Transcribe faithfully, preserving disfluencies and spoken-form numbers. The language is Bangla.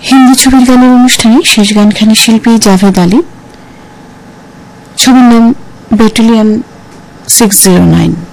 হিন্দি ছবির গানের অনুষ্ঠানে শেষ গানখানি শিল্পী জাভেদ আলী। ছবির নাম ব্যাটালিয়ন সিক্স জিরো নাইন।